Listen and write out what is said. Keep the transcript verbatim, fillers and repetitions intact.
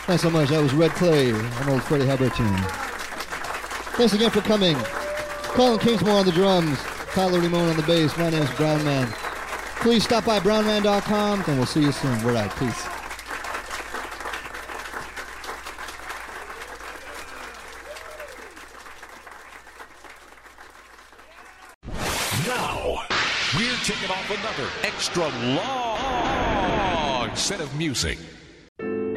Thanks so much. That was Red Clay, an old Freddie Hubbard tune. Thanks again for coming. Colin Kingsmore on the drums, Tyler Limon on the bass. My name is Brown Man. Please stop by brown man dot com, and we'll see you soon. We're out. Peace. Now, we're taking off another extra long set of music.